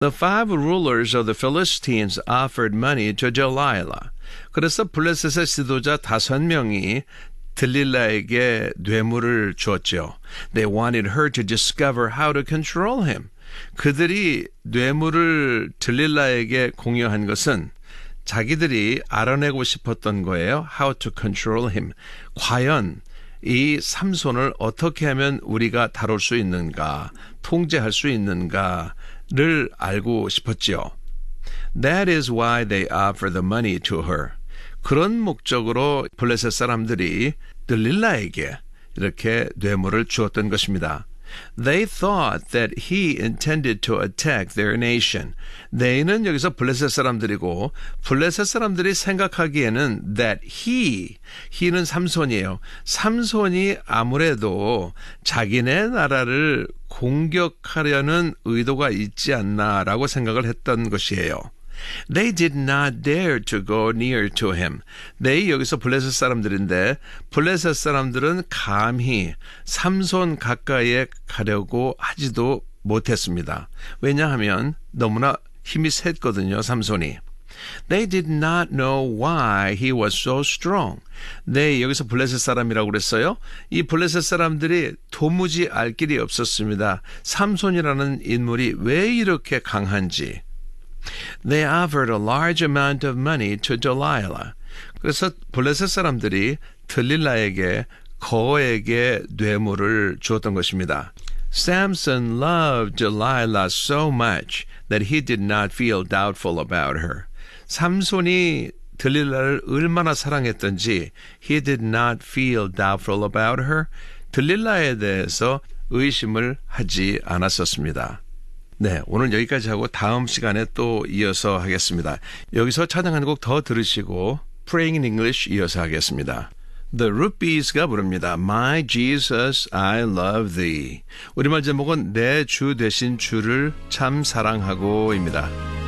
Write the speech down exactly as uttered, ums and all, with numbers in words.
The five rulers of the Philistines offered money to Delilah. 그래서 블레셋의 지도자 다섯 명이 들릴라에게 뇌물을 주었죠. They wanted her to discover how to control him. 그들이 뇌물을 들릴라에게 공여한 것은 자기들이 알아내고 싶었던 거예요. How to control him. 과연 이 삼손을 어떻게 하면 우리가 다룰 수 있는가, 통제할 수 있는가를 알고 싶었지요. That is why they offer the money to her. 그런 목적으로 블레셋 사람들이 들릴라에게 이렇게 뇌물을 주었던 것입니다. They thought that he intended to attack their nation. they는 여기서 블레셋 사람들이고 블레셋 사람들이 생각하기에는 that he, he는 삼손이에요. 삼손이 아무래도 자기네 나라를 공격하려는 의도가 있지 않나라고 생각을 했던 것이에요. They did not dare to go near to him. They 여기서 블레셋 사람들인데 블레셋 사람들은 감히 삼손 가까이에 가려고 하지도 못했습니다. 왜냐하면 너무나 힘이 셌거든요, 삼손이. They did not know why he was so strong. 네, 여기서 블레셋 사람이라고 그랬어요. 이 블레셋 사람들이 도무지 알 길이 없었습니다. 삼손이라는 인물이 왜 이렇게 강한지. They offered a large amount of money to Delilah. 그래서 블레셋 사람들이 들릴라에게 거액의 뇌물을 주었던 것입니다. Samson loved Delilah so much that he did not feel doubtful about her. 삼손이 들릴라를 얼마나 사랑했던지 he did not feel doubtful about her. 들릴라에 대해서 의심을 하지 않았었습니다. 네, 오늘 여기까지 하고 다음 시간에 또 이어서 하겠습니다. 여기서 찬양 한 곡 더 들으시고 Praying in English 이어서 하겠습니다. The Rupees가 부릅니다. My Jesus, I love thee. 우리말 제목은 내 주 되신 주를 참 사랑하고입니다.